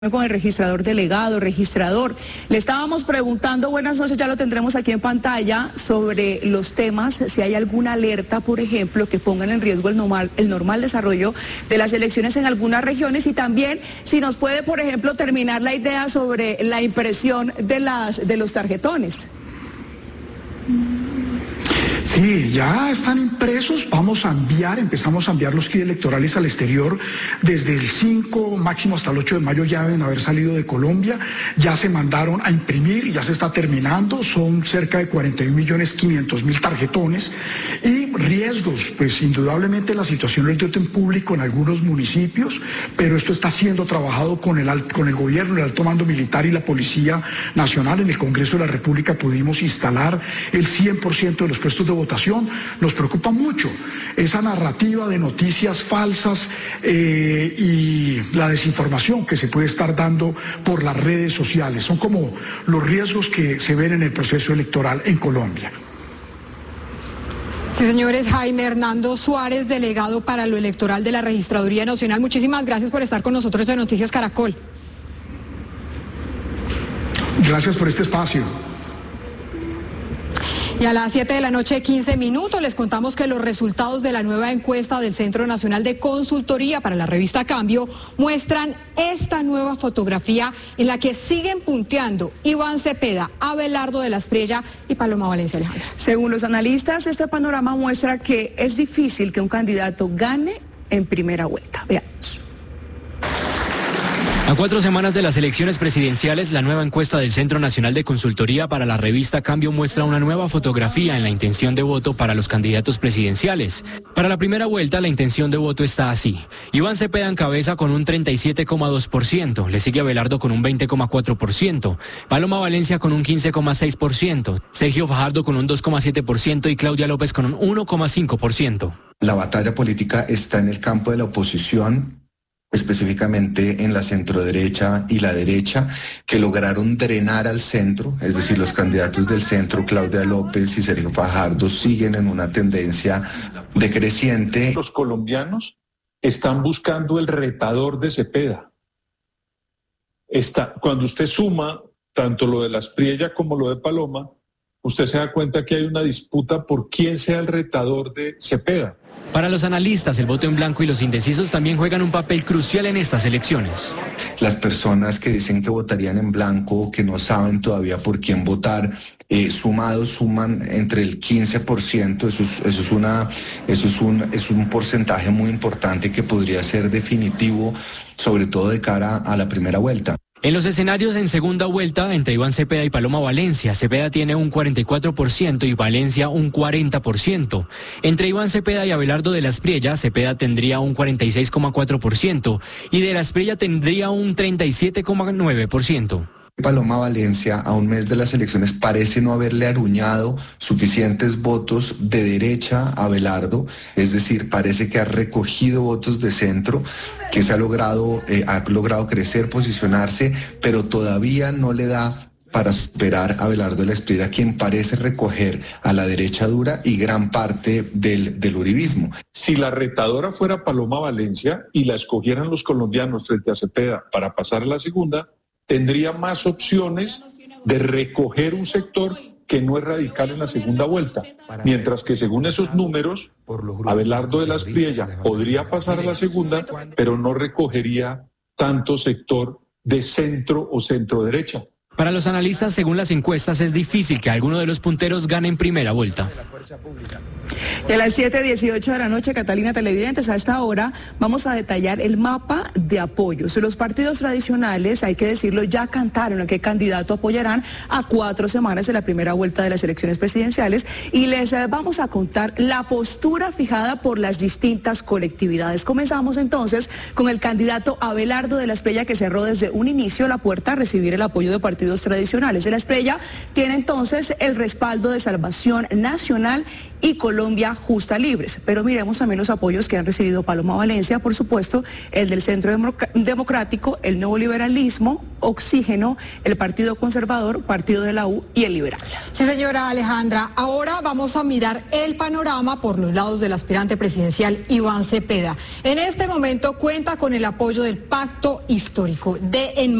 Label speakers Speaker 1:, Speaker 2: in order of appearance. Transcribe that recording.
Speaker 1: Con el registrador delegado, registrador. Le estábamos preguntando, buenas noches, ya lo tendremos aquí en pantalla, sobre los temas, si hay alguna alerta, por ejemplo, que pongan en riesgo el normal desarrollo de las elecciones en algunas regiones, y también si nos puede, por ejemplo, terminar la idea sobre la impresión de los tarjetones.
Speaker 2: Sí, ya están impresos, empezamos a enviar los kits electorales al exterior desde el 5, máximo hasta el 8 de mayo ya deben haber salido de Colombia, ya se mandaron a imprimir y ya se está terminando, son cerca de 41.500.000 tarjetones. Y riesgos, pues indudablemente la situación del orden público en algunos municipios, pero esto está siendo trabajado con el gobierno, el alto mando militar y la Policía Nacional. En el Congreso de la República pudimos instalar el 100% de los puestos de votación. Nos preocupa mucho esa narrativa de noticias falsas y la desinformación que se puede estar dando por las redes sociales. Son como los riesgos que se ven en el proceso electoral en Colombia.
Speaker 3: Sí, señores. Jaime Hernando Suárez, delegado para lo electoral de la Registraduría Nacional, muchísimas gracias por estar con nosotros en Noticias Caracol.
Speaker 2: Gracias por este espacio.
Speaker 3: Y a las 7 de la noche, 15 minutos, les contamos que los resultados de la nueva encuesta del Centro Nacional de Consultoría para la revista Cambio muestran esta nueva fotografía en la que siguen punteando Iván Cepeda, Abelardo de la Espriella y Paloma Valencia. Alejandra.
Speaker 1: Según los analistas, este panorama muestra que es difícil que un candidato gane en primera vuelta. Veamos.
Speaker 4: A 4 semanas de las elecciones presidenciales, la nueva encuesta del Centro Nacional de Consultoría para la revista Cambio muestra una nueva fotografía en la intención de voto para los candidatos presidenciales. Para la primera vuelta, la intención de voto está así. Iván Cepeda encabeza con un 37,2%, le sigue Abelardo con un 20,4%, Paloma Valencia con un 15,6%, Sergio Fajardo con un 2,7% y Claudia López con un 1,5%.
Speaker 5: La batalla política está en el campo de la oposición, específicamente en la centroderecha y la derecha, que lograron drenar al centro, es decir, los candidatos del centro, Claudia López y Sergio Fajardo, siguen en una tendencia decreciente.
Speaker 6: Los colombianos están buscando el retador de Cepeda. Cuando usted suma tanto lo de la Espriella como lo de Paloma, usted se da cuenta que hay una disputa por quién sea el retador de Cepeda.
Speaker 4: Para los analistas, el voto en blanco y los indecisos también juegan un papel crucial en estas elecciones.
Speaker 5: Las personas que dicen que votarían en blanco, que no saben todavía por quién votar, suman entre el 15%, es un porcentaje muy importante que podría ser definitivo, sobre todo de cara a la primera vuelta.
Speaker 4: En los escenarios en segunda vuelta, entre Iván Cepeda y Paloma Valencia, Cepeda tiene un 44% y Valencia un 40%. Entre Iván Cepeda y Abelardo de la Espriella, Cepeda tendría un 46,4% y de la Espriella tendría un 37,9%.
Speaker 5: Paloma Valencia, a un mes de las elecciones, parece no haberle aruñado suficientes votos de derecha a Abelardo, es decir, parece que ha recogido votos de centro, que ha logrado crecer, posicionarse, pero todavía no le da para superar a Abelardo de la Espriella, quien parece recoger a la derecha dura y gran parte del uribismo.
Speaker 6: Si la retadora fuera Paloma Valencia y la escogieran los colombianos frente a Cepeda para pasar a la segunda, tendría más opciones de recoger un sector que no es radical en la segunda vuelta. Mientras que según esos números, Abelardo de la Espriella podría pasar a la segunda, pero no recogería tanto sector de centro o centro derecha.
Speaker 4: Para los analistas, según las encuestas, es difícil que alguno de los punteros gane en primera vuelta.
Speaker 1: Y a las 7:18 de la noche, Catalina, televidentes, a esta hora vamos a detallar el mapa de apoyos. Los partidos tradicionales, hay que decirlo, ya cantaron a qué candidato apoyarán a 4 semanas de la primera vuelta de las elecciones presidenciales, y les vamos a contar la postura fijada por las distintas colectividades. Comenzamos entonces con el candidato Abelardo de la Espriella, que cerró desde un inicio la puerta a recibir el apoyo de partidos tradicionales. De la Espriella tiene entonces el respaldo de Salvación Nacional y Colombia Justa Libres. Pero miremos también los apoyos que han recibido Paloma Valencia, por supuesto, el del Centro Democrático, el Nuevo Liberalismo, Oxígeno, el Partido Conservador, Partido de la U y el Liberal.
Speaker 3: Sí, señora Alejandra. Ahora vamos a mirar el panorama por los lados del aspirante presidencial Iván Cepeda. En este momento cuenta con el apoyo del Pacto Histórico de